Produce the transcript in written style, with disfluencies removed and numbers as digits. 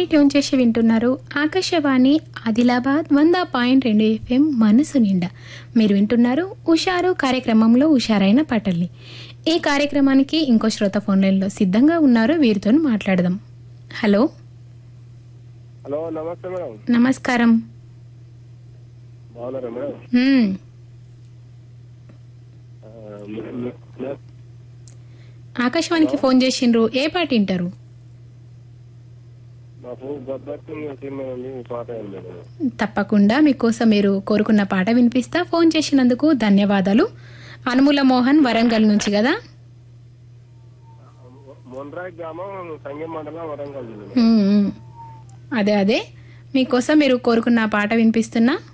Tune చేసి వింటున్నారు Akashvani Adilabad 100.2 FM మనసు నిండా. మీరు వింటున్నారు ఉషారు కార్యక్రమంలో ఉషారైన పాటల్ని. ఈ కార్యక్రమానికి ఇంకో శ్రోత ఫోన్ లైన్లో సిద్ధంగా ఉన్నారు, వీరితో మాట్లాడదాం. హలో హలో, నమస్తే మేడం. నమస్కారం. బాగున్నారా మేడం? ఆకాశవాణికి ఫోన్ చేసిండ్రు, ఏ పాట వింటారు? మాకు గబ్బర్సింగ్ సినిమా నుండి పాట ఉంది మేడం. తప్పకుండా మీకోసం మీరు కోరుకున్న పాట వినిపిస్తా. ఫోన్ చేసినందుకు ధన్యవాదాలు. అనుముల మోహన్ వరంగల్ నుంచి కదా? మొన్రాయ్ గ్రామం, సంగం మండలం, వరంగల్ జిల్లా. అదే మీకోసం మీరు కోరుకున్న పాట వినిపిస్తున్నా.